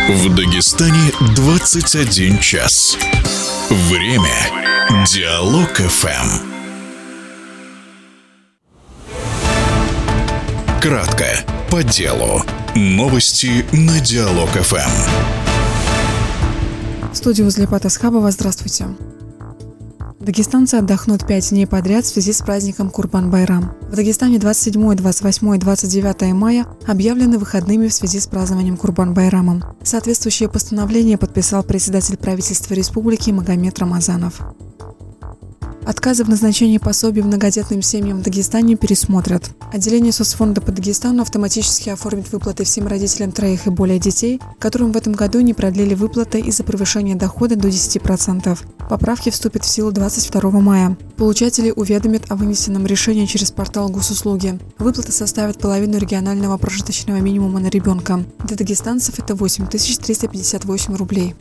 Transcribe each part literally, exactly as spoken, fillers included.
В Дагестане двадцать один час. Время. Диалог эф эм. Кратко, по делу. Новости на Диалог эф эм. В студии Узлепат Асхабова. Здравствуйте. Дагестанцы отдохнут пять дней подряд в связи с праздником Курбан-Байрам. В Дагестане двадцать седьмое, двадцать восьмое и двадцать девятое мая объявлены выходными в связи с празднованием Курбан-Байрамом. Соответствующее постановление подписал председатель правительства республики Магомед Рамазанов. Отказы в назначении пособий многодетным семьям в Дагестане пересмотрят. Отделение соцфонда по Дагестану автоматически оформит выплаты всем родителям троих и более детей, которым в этом году не продлили выплаты из-за превышения дохода до десяти процентов. Поправки вступят в силу двадцать второго мая. Получатели уведомят о вынесенном решении через портал госуслуги. Выплаты составят половину регионального прожиточного минимума на ребенка. Для дагестанцев это восемь тысяч триста пятьдесят восемь рублей.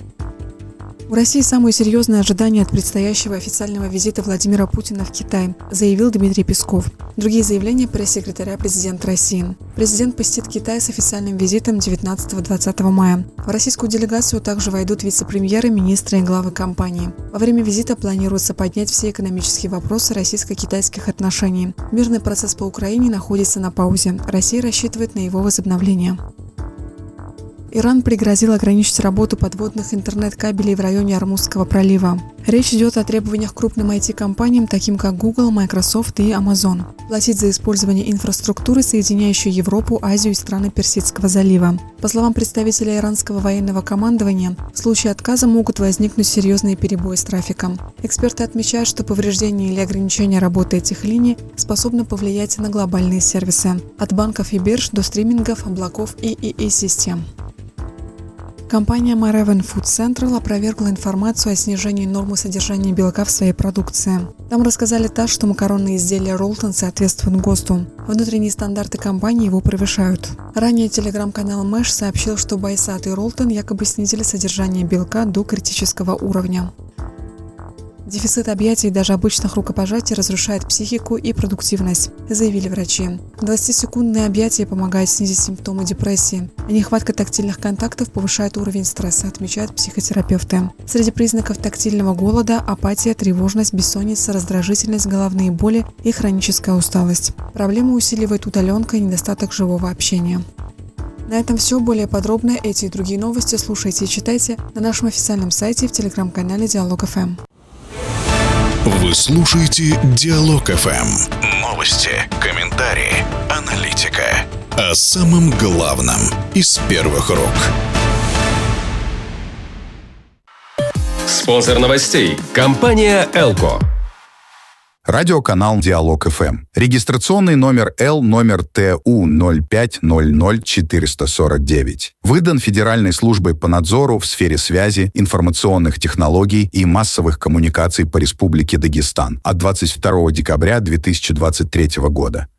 У России самые серьезные ожидания от предстоящего официального визита Владимира Путина в Китай, заявил Дмитрий Песков. Другие заявления пресс-секретаря президента России. Президент посетит Китай с официальным визитом девятнадцатого-двадцатого мая. В российскую делегацию также войдут вице-премьеры, министры и главы компании. Во время визита планируется поднять все экономические вопросы российско-китайских отношений. Мирный процесс по Украине находится на паузе. Россия рассчитывает на его возобновление. Иран пригрозил ограничить работу подводных интернет-кабелей в районе Ормузского пролива. Речь идет о требованиях крупным ай ти-компаниям, таким как Google, Microsoft и Amazon, платить за использование инфраструктуры, соединяющей Европу, Азию и страны Персидского залива. По словам представителя иранского военного командования, в случае отказа могут возникнуть серьезные перебои с трафиком. Эксперты отмечают, что повреждение или ограничение работы этих линий способно повлиять на глобальные сервисы, от банков и бирж до стримингов, облаков и и и-систем. Компания Marevен Food Central опровергла информацию о снижении нормы содержания белка в своей продукции. Там рассказали ТАСС, что макаронные изделия Ролтон соответствуют ГОСТу. Внутренние стандарты компании его превышают. Ранее телеграм-канал Мэш сообщил, что Байсат и Ролтон якобы снизили содержание белка до критического уровня. Дефицит объятий и даже обычных рукопожатий разрушает психику и продуктивность, заявили врачи. двадцатисекундные объятия помогают снизить симптомы депрессии, а нехватка тактильных контактов повышает уровень стресса, отмечают психотерапевты. Среди признаков тактильного голода – апатия, тревожность, бессонница, раздражительность, головные боли и хроническая усталость. Проблему усиливает удаленка и недостаток живого общения. На этом все. Более подробно эти и другие новости слушайте и читайте на нашем официальном сайте и в телеграм-канале Диалог эф эм. Вы слушаете Диалог эф эм. Новости, комментарии, аналитика. О самом главном из первых рук. Спонсор новостей – компания «Элко». Радиоканал Диалог эф эм. Регистрационный номер Л номер Т У ноль пять ноль ноль четыреста сорок девять. Выдан Федеральной службой по надзору в сфере связи, информационных технологий и массовых коммуникаций по Республике Дагестан от двадцать второго декабря две тысячи двадцать третьего года.